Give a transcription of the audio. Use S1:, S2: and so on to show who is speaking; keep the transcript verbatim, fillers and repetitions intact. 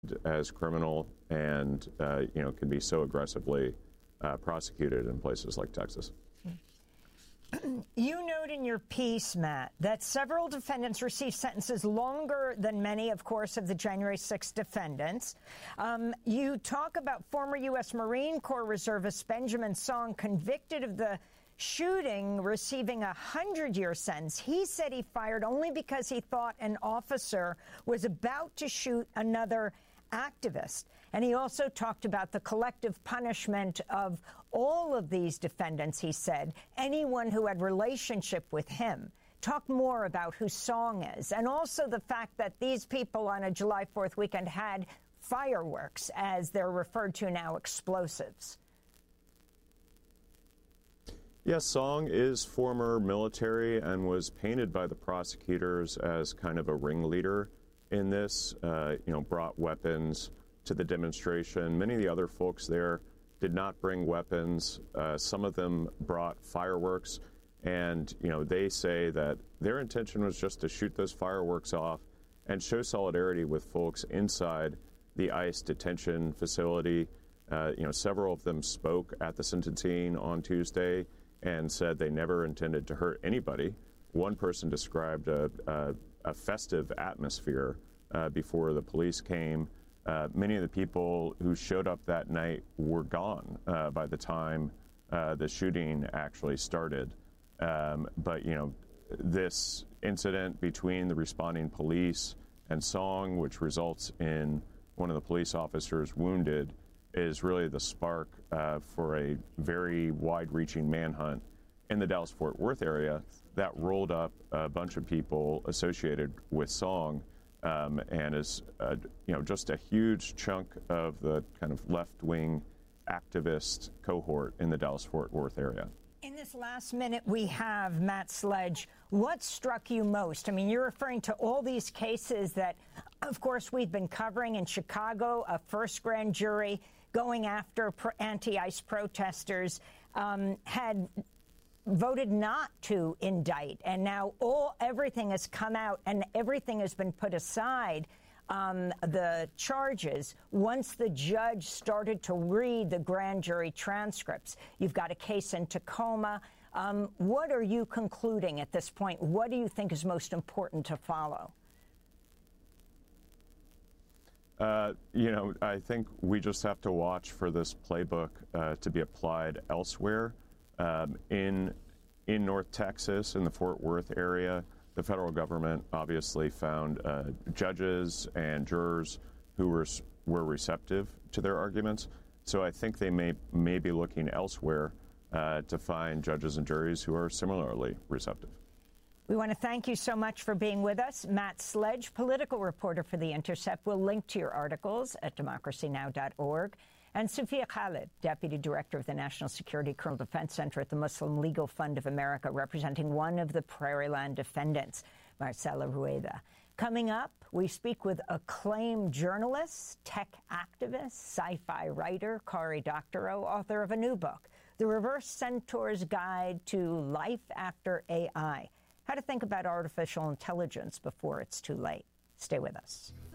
S1: as criminal and, uh, you know, can be so aggressively uh, prosecuted in places like Texas.
S2: You note in your piece, Matt, that several defendants received sentences longer than many, of course, of the January sixth defendants. Um, you talk about former U S Marine Corps reservist Benjamin Song, convicted of the shooting, receiving a hundred-year sentence. He said he fired only because he thought an officer was about to shoot another activist. And he also talked about the collective punishment of all of these defendants, he said, anyone who had relationship with him. Talk more about who Song is, and also the fact that these people on a July fourth weekend had fireworks, as they're referred to now, explosives.
S1: Yes, Song is former military and was painted by the prosecutors as kind of a ringleader in this, uh, you know, brought weapons to the demonstration. Many of the other folks there did not bring weapons. Uh, some of them brought fireworks, and, you know, they say that their intention was just to shoot those fireworks off and show solidarity with folks inside the ICE detention facility. Uh, you know, several of them spoke at the sentencing on Tuesday and said they never intended to hurt anybody. One person described a, a, a festive atmosphere uh, before the police came. Uh, many of the people who showed up that night were gone uh, by the time uh, the shooting actually started. Um, but, you know, this incident between the responding police and Song, which results in one of the police officers wounded, is really the spark uh, for a very wide-reaching manhunt in the Dallas-Fort Worth area that rolled up a bunch of people associated with Song, um, and is, uh, you know, just a huge chunk of the kind of left-wing activist cohort in the Dallas-Fort Worth area.
S2: In this last minute we have, Matt Sledge, what struck you most? I mean, you're referring to all these cases that, of course, we've been covering in Chicago, a first grand jury going after anti-ICE protesters, um, had voted not to indict, and now all everything has come out and everything has been put aside, um, the charges, once the judge started to read the grand jury transcripts. You've got a case in Tacoma. Um, what are you concluding at this point? What do you think is most important to follow?
S1: Uh, you know, I think we just have to watch for this playbook uh, to be applied elsewhere. Um, in in North Texas, in the Fort Worth area, the federal government obviously found uh, judges and jurors who were were receptive to their arguments. So I think they may may be looking elsewhere uh, to find judges and juries who are similarly receptive.
S2: We want to thank you so much for being with us. Matt Sledge, political reporter for The Intercept. We'll link to your articles at democracy now dot org. And Sophia Khalid, Deputy Director of the National Security Criminal Defense Center at the Muslim Legal Fund of America, representing one of the Prairieland defendants, Marcela Rueda. Coming up, we speak with acclaimed journalist, tech activist, sci-fi writer, Cory Doctorow, author of a new book, The Reverse Centaur's Guide to Life After A I. How to think about artificial intelligence before it's too late. Stay with us.